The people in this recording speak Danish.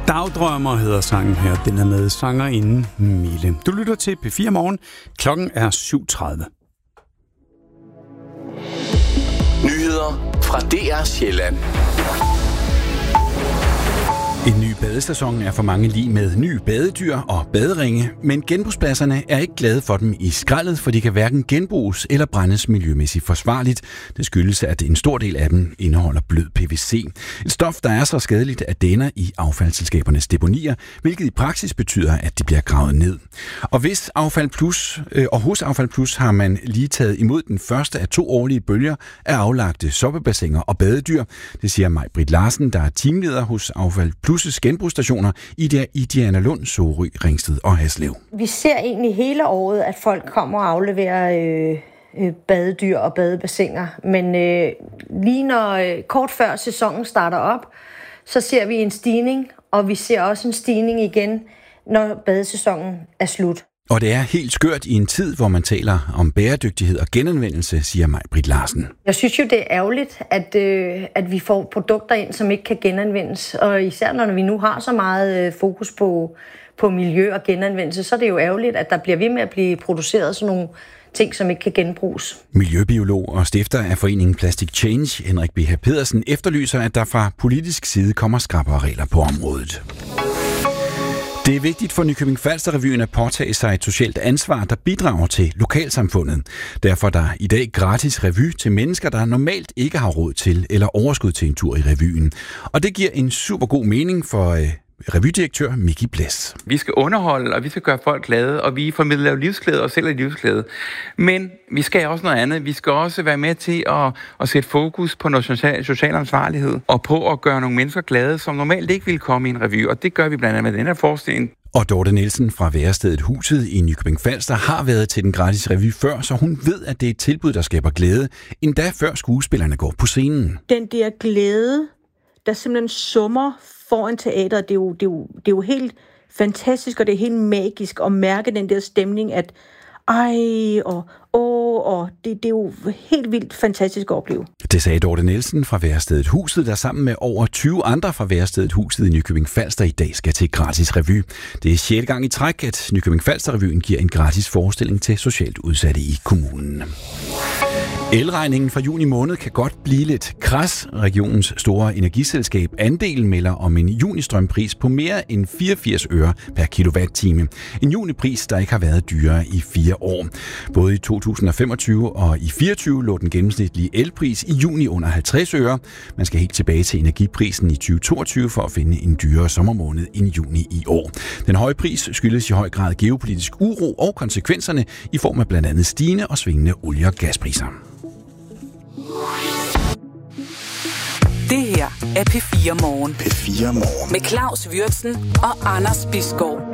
Dagdrømmer hedder sangen her. Den er med sangerinden Mille. Du lytter til P4 Morgen. Klokken er 7:30. Nyheder fra DR Sjælland. En ny badesæson er for mange lig med nye badedyr og baderinge, men genbrugspladserne er ikke glade for dem i skraldet, for de kan hverken genbruges eller brændes miljømæssigt forsvarligt. Det skyldes, at en stor del af dem indeholder blød PVC. Et stof, der er så skadeligt, at det ender i affaldsselskabernes deponier, hvilket i praksis betyder, at de bliver gravet ned. Og hos Affald Plus har man lige taget imod den første af 2 årlige bølger af aflagte soppebassiner og badedyr. Det siger Maj-Britt Larsen, der er teamleder hos Affald Plus' genbrugsstationer i Dianalund, Sorø, Ringsted og Haslev. Vi ser egentlig hele året, at folk kommer og afleverer badedyr og badebassiner. Men lige når kort før sæsonen starter op, så ser vi en stigning, og vi ser også en stigning igen, når badesæsonen er slut. Og det er helt skørt i en tid, hvor man taler om bæredygtighed og genanvendelse, siger Maj-Britt Larsen. Jeg synes jo, det er ærgerligt, at vi får produkter ind, som ikke kan genanvendes. Og især når vi nu har så meget fokus på miljø og genanvendelse, så er det jo ærgerligt, at der bliver ved med at blive produceret sådan nogle ting, som ikke kan genbruges. Miljøbiolog og stifter af foreningen Plastic Change, Henrik B. Pedersen, efterlyser, at der fra politisk side kommer skrappere regler på området. Det er vigtigt for Nykøbing Falster-revyen at påtage sig et socialt ansvar, der bidrager til lokalsamfundet. Derfor er der i dag gratis revy til mennesker, der normalt ikke har råd til eller overskud til en tur i revyen. Og det giver en super god mening for revydirektør Miki Blæs. Vi skal underholde, og vi skal gøre folk glade, og vi formidler livsglæde og selv er livsglæde. Men vi skal også noget andet. Vi skal også være med til at sætte fokus på noget social ansvarlighed, og på at gøre nogle mennesker glade, som normalt ikke ville komme i en revy. Og det gør vi blandt andet med den her forestilling. Og Dorte Nielsen fra værestedet Huset i Nykøbing Falster har været til den gratis revy før, så hun ved, at det er et tilbud, der skaber glæde, endda før skuespillerne går på scenen. Den der glæde, der simpelthen summer foran teateret, det er jo helt fantastisk, og det er helt magisk at mærke den der stemning, at det er jo helt vildt fantastisk at opleve. Det sagde Dorte Nielsen fra værestedet Huset, der sammen med over 20 andre fra værestedet Huset i Nykøbing Falster i dag skal til gratis revy. Det er 6. gang i træk, at Nykøbing Falster-revyen giver en gratis forestilling til socialt udsatte i kommunen. Elregningen for juni måned kan godt blive lidt kras. Regionens store energiselskab Andel melder om en junistrømpris på mere end 84 øre per kilowatt-time. En junipris, der ikke har været dyrere i 4 år. Både i 2025 og i 2024 lå den gennemsnitlige elpris i juni under 50 øre. Man skal helt tilbage til energiprisen i 2022 for at finde en dyrere sommermåned end juni i år. Den høje pris skyldes i høj grad geopolitisk uro og konsekvenserne i form af blandt andet stigende og svingende olie- og gaspriser. Det her er P4 Morgen. P4 Morgen. Med Claus Würtzen og Anders Bisgaard.